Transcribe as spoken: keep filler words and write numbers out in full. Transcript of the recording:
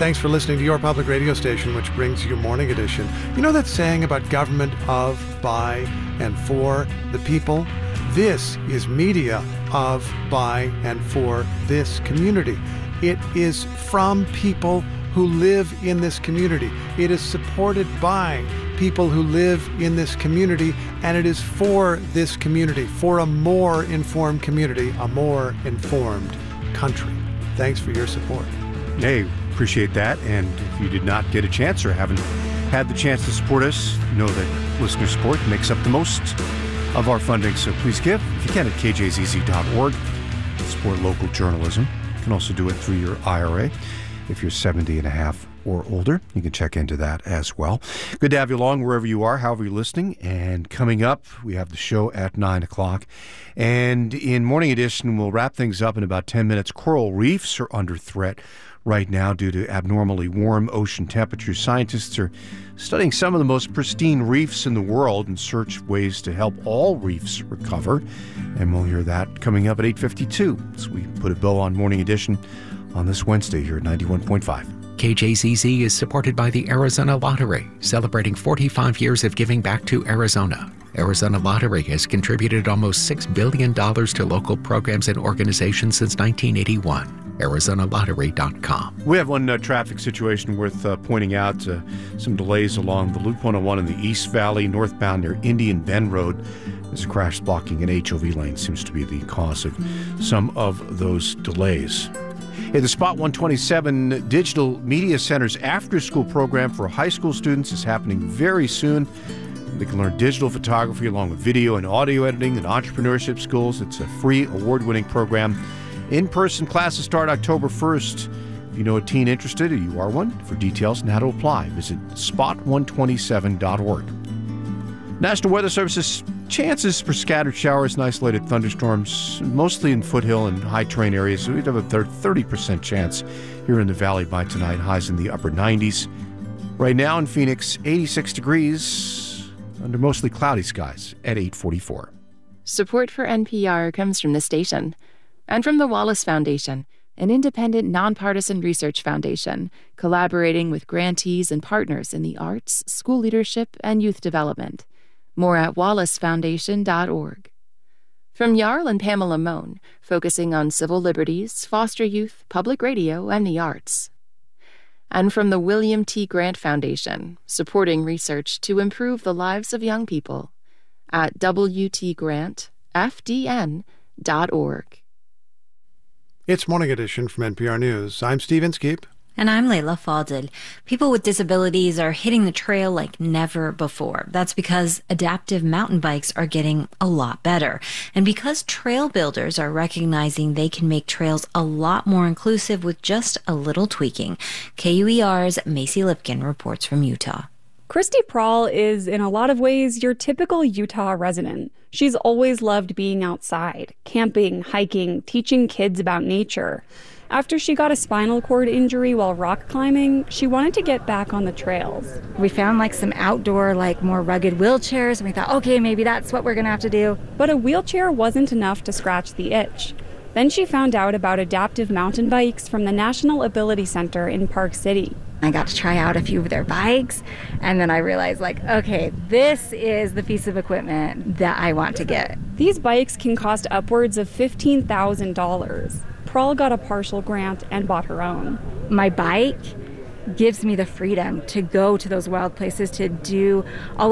Thanks for listening to your public radio station, which brings you Morning Edition. You know that saying about government of, by, and for the people? This is media of, by, and for this community. It is from people who live in this community. It is supported by people who live in this community, and it is for this community, for a more informed community, a more informed country. Thanks for your support. Hey, appreciate that. And if you did not get a chance or haven't had the chance to support us, know that listener support makes up the most of our funding. So please give, if you can, at k j z z dot org. Support local journalism. You can also do it through your I R A. If you're seventy and a half or older, you can check into that as well. Good to have you along wherever you are, however you're listening. And coming up, we have the show at nine o'clock. And in Morning Edition, we'll wrap things up in about ten minutes. Coral reefs are under threat right now due to abnormally warm ocean temperatures. Scientists are studying some of the most pristine reefs in the world in search of ways to help all reefs recover. And we'll hear that coming up at eight fifty-two as we put a bow on Morning Edition on this Wednesday here at ninety-one point five. K J Z Z is supported by the Arizona Lottery, celebrating forty-five years of giving back to Arizona. Arizona Lottery has contributed almost six billion dollars to local programs and organizations since nineteen eighty-one. Arizona Lottery dot com. We have one uh, traffic situation worth uh, pointing out. Uh, some delays along the Loop one oh one in the East Valley, northbound near Indian Bend Road. There's a crash blocking an H O V lane. Seems to be the cause of some of those delays. Hey, the Spot one twenty-seven Digital Media Center's after-school program for high school students is happening very soon. They can learn digital photography along with video and audio editing and entrepreneurship skills. It's a free, award-winning program. In-person classes start October first. If you know a teen interested or you are one, for details on how to apply, visit spot one twenty-seven dot org. National Weather Service's chances for scattered showers and isolated thunderstorms, mostly in foothill and high terrain areas. So we'd have a thirty percent chance here in the valley by tonight, highs in the upper nineties. Right now in Phoenix, eighty-six degrees under mostly cloudy skies at eight forty-four. Support for N P R comes from the station and from the Wallace Foundation, an independent, nonpartisan research foundation collaborating with grantees and partners in the arts, school leadership, and youth development. More at wallace foundation dot org. From Jarl and Pamela Mohn, focusing on civil liberties, foster youth, public radio, and the arts. And from the William T. Grant Foundation, supporting research to improve the lives of young people at w t grant f d n dot org. It's Morning Edition from N P R News. I'm Steve Inskeep. And I'm Layla Fadel. People with disabilities are hitting the trail like never before. That's because adaptive mountain bikes are getting a lot better. And because trail builders are recognizing they can make trails a lot more inclusive with just a little tweaking. K U E R's Macy Lipkin reports from Utah. Christy Prahl is, in a lot of ways, your typical Utah resident. She's always loved being outside, camping, hiking, teaching kids about nature. After she got a spinal cord injury while rock climbing, she wanted to get back on the trails. We found like some outdoor, like more rugged wheelchairs, and we thought, okay, maybe that's what we're gonna have to do. But a wheelchair wasn't enough to scratch the itch. Then she found out about adaptive mountain bikes from the National Ability Center in Park City. I got to try out a few of their bikes, and then I realized, like, okay, this is the piece of equipment that I want to get. These bikes can cost upwards of fifteen thousand dollars. Prahl got a partial grant and bought her own. My bike gives me the freedom to go to those wild places, to do all